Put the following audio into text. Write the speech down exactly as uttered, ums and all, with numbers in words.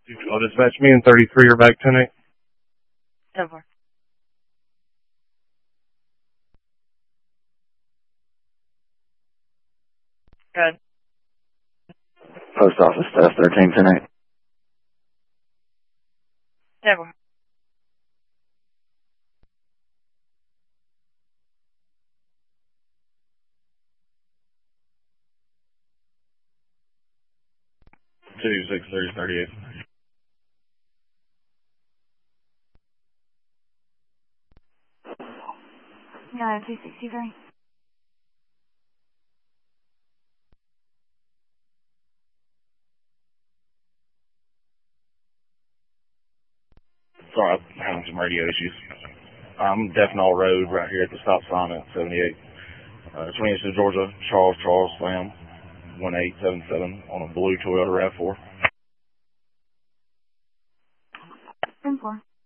I'll dispatch me in thirty-three or back ten eight. ten four. Good. Post office, test thirteen ten eight. ten four. two six three thirty-eight. nine two sixty-three. Sorry, I'm having some radio issues. I'm Defnall Road right here at the stop sign at seventy-eight. Uh, twenty-eight to Georgia, Charles, Charles, Slam, one eight seven seven on a blue Toyota RAV four. ten four.